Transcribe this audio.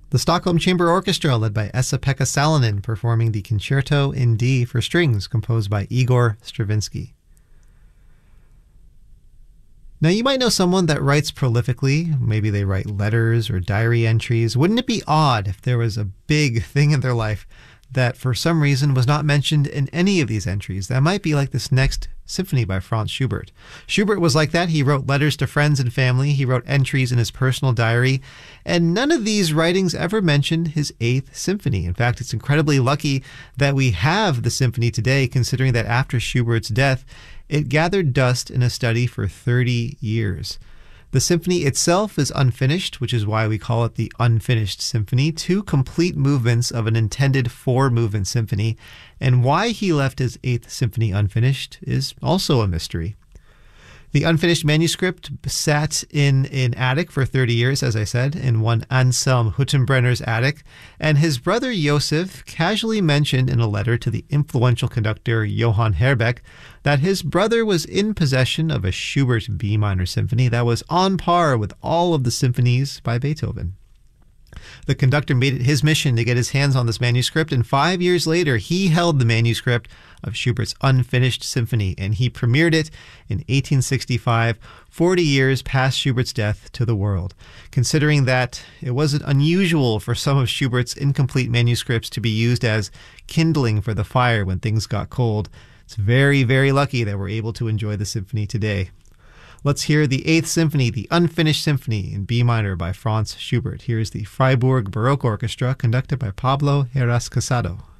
The Stockholm Chamber Orchestra, led by Esa-Pekka Salonen, performing the Concerto in D for strings, composed by Igor Stravinsky. Now, you might know someone that writes prolifically. Maybe they write letters or diary entries. Wouldn't it be odd if there was a big thing in their life that for some reason was not mentioned in any of these entries? That might be like this next symphony by Franz Schubert. Schubert was like that. He wrote letters to friends and family. He wrote entries in his personal diary. And none of these writings ever mentioned his Eighth Symphony. In fact, it's incredibly lucky that we have the symphony today, considering that after Schubert's death, it gathered dust in a study for 30 years. The symphony itself is unfinished, which is why we call it the Unfinished Symphony, 2 complete movements of an intended 4-movement symphony, and why he left his Eighth Symphony unfinished is also a mystery. The unfinished manuscript sat in an attic for 30 years, as I said, in one Anselm Hüttenbrenner's attic, and his brother Josef casually mentioned in a letter to the influential conductor Johann Herbeck that his brother was in possession of a Schubert B minor symphony that was on par with all of the symphonies by Beethoven. The conductor made it his mission to get his hands on this manuscript, and 5 years later, he held the manuscript of Schubert's Unfinished Symphony, and he premiered it in 1865, 40 years past Schubert's death, to the world. Considering that it wasn't unusual for some of Schubert's incomplete manuscripts to be used as kindling for the fire when things got cold, it's very, very lucky that we're able to enjoy the symphony today. Let's hear the Eighth Symphony, the Unfinished Symphony in B minor by Franz Schubert. Here's the Freiburg Baroque Orchestra, conducted by Pablo Heras Casado.